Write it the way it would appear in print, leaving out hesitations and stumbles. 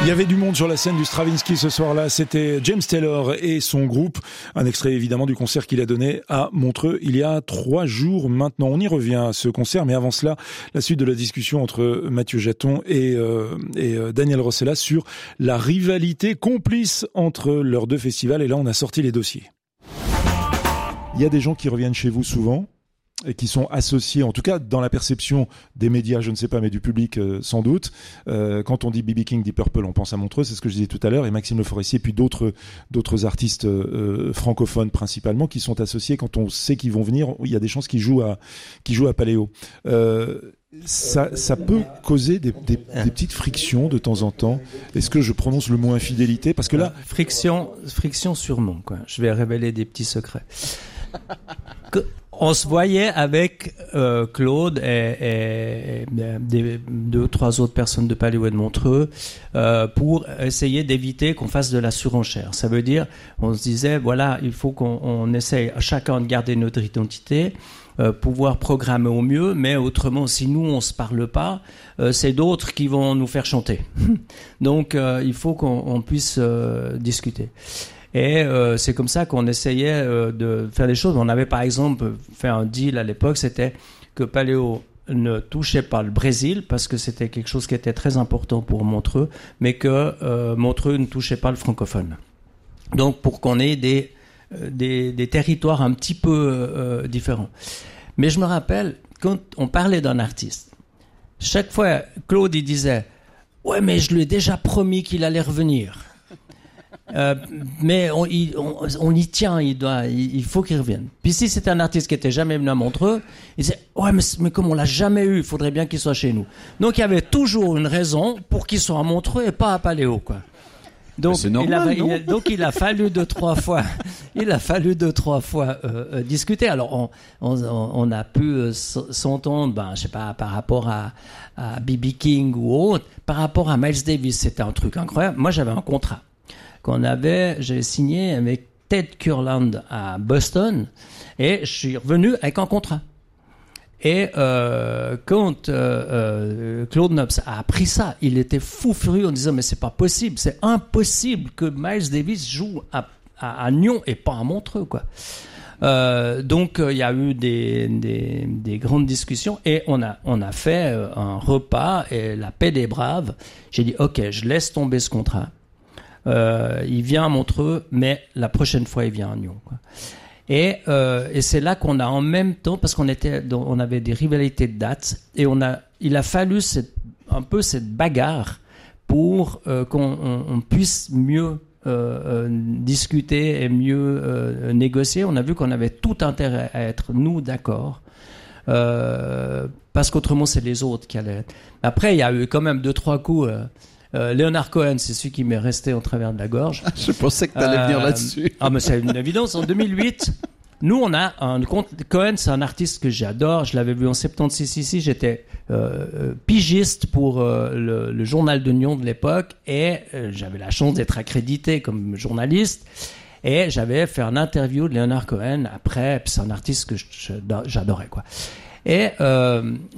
Il y avait du monde sur la scène du Stravinsky ce soir-là, c'était James Taylor et son groupe, un extrait évidemment du concert qu'il a donné à Montreux il y a 3 jours maintenant. On y revient à ce concert, mais avant cela, la suite de la discussion entre Mathieu Jaton et Daniel Rossella sur la rivalité complice entre leurs 2 festivals, et là on a sorti les dossiers. Il y a des gens qui reviennent chez vous souvent et qui sont associés, en tout cas dans la perception des médias, je ne sais pas, mais du public sans doute. Quand on dit B.B. King, Deep Purple, on pense à Montreux, c'est ce que je disais tout à l'heure, et Maxime Le Forestier, puis d'autres artistes francophones principalement, qui sont associés. Quand on sait qu'ils vont venir, il y a des chances qu'ils jouent à Paléo. Ça peut causer des petites frictions de temps en temps. Est-ce que je prononce le mot infidélité? Parce que là... Friction sûrement, quoi. Je vais révéler des petits secrets. On se voyait avec Claude et 2 ou 3 autres personnes de Paléo et de Montreux pour essayer d'éviter qu'on fasse de la surenchère. Ça veut dire, on se disait, voilà, il faut qu'on essaye chacun de garder notre identité, pouvoir programmer au mieux, mais autrement, si nous on se parle pas, c'est d'autres qui vont nous faire chanter. Donc il faut qu'on puisse discuter. Et c'est comme ça qu'on essayait de faire des choses. On avait par exemple fait un deal à l'époque, c'était que Paléo ne touchait pas le Brésil parce que c'était quelque chose qui était très important pour Montreux, mais que Montreux ne touchait pas le francophone. Donc pour qu'on ait des territoires un petit peu différents. Mais je me rappelle, quand on parlait d'un artiste, chaque fois Claude il disait « Ouais, mais je lui ai déjà promis qu'il allait revenir ». Mais on y tient, il faut qu'il revienne. Puis si c'est un artiste qui était jamais venu à Montreux, il disait ouais mais comme on l'a jamais eu, il faudrait bien qu'il soit chez nous. Donc il y avait toujours une raison pour qu'il soit à Montreux et pas à Paléo, quoi. Donc c'est normal, il a fallu 2-3 fois. Il a fallu 2-3 fois discuter. Alors on a pu s'entendre, je sais pas, par rapport à B.B. King ou autre, par rapport à Miles Davis, c'était un truc incroyable. Moi j'avais un contrat j'ai signé avec Ted Kurland à Boston, et je suis revenu avec un contrat. Et quand Claude Nobs a appris ça, il était fou furieux en disant mais c'est pas possible, c'est impossible que Miles Davis joue à Nyon et pas à Montreux, quoi. Donc il y a eu des grandes discussions, et on a fait un repas et la paix des braves. J'ai dit ok, je laisse tomber ce contrat. Il vient à Montreux, mais la prochaine fois il vient à Nyon, quoi. Et c'est là qu'on a en même temps, parce on avait des rivalités de dates, et il a fallu un peu cette bagarre pour qu'on puisse mieux discuter et mieux négocier. On a vu qu'on avait tout intérêt à être nous d'accord, parce qu'autrement c'est les autres qui allaient être. Après il y a eu quand même 2-3 coups. Leonard Cohen, c'est celui qui m'est resté en travers de la gorge. Je pensais que tu allais venir là-dessus. Mais c'est une évidence. En 2008, nous, on a un compte. Cohen, c'est un artiste que j'adore. Je l'avais vu en 76 ici. J'étais pigiste pour le journal de Nyon de l'époque, et j'avais la chance d'être accrédité comme journaliste. Et j'avais fait un interview de Leonard Cohen après. Puis c'est un artiste que j'adorais, quoi. Et